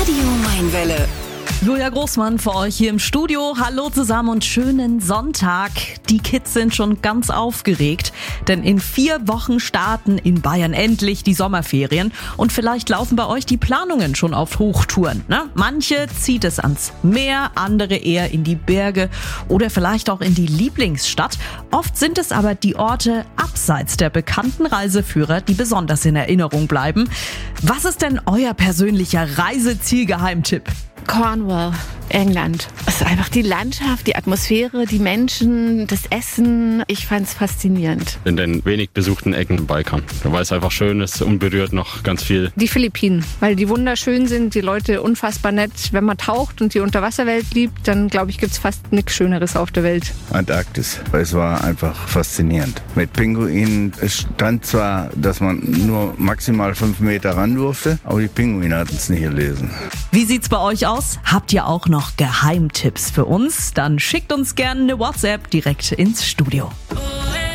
Radio Mainwelle. Julia Großmann für euch hier im Studio. Hallo zusammen und schönen Sonntag. Die Kids sind schon ganz aufgeregt, denn in 4 Wochen starten in Bayern endlich die Sommerferien und vielleicht laufen bei euch die Planungen schon auf Hochtouren. Ne? Manche zieht es ans Meer, andere eher in die Berge oder vielleicht auch in die Lieblingsstadt. Oft sind es aber die Orte abseits der bekannten Reiseführer, die besonders in Erinnerung bleiben. Was ist denn euer persönlicher Reisezielgeheimtipp? Cornwall, England. Es ist einfach die Landschaft, die Atmosphäre, die Menschen, das Essen. Ich fand es faszinierend. In den wenig besuchten Ecken im Balkan. Weil es einfach schön ist, unberührt noch ganz viel. Die Philippinen, weil die wunderschön sind, die Leute unfassbar nett. Wenn man taucht und die Unterwasserwelt liebt, dann glaube ich, gibt es fast nichts Schöneres auf der Welt. Antarktis. Es war einfach faszinierend. Mit Pinguinen. Es stand zwar, dass man nur maximal 5 Meter ran durfte, aber die Pinguine hatten es nicht gelesen. Wie sieht's bei euch aus? Habt ihr auch noch Geheimtipps für uns? Dann schickt uns gerne eine WhatsApp direkt ins Studio.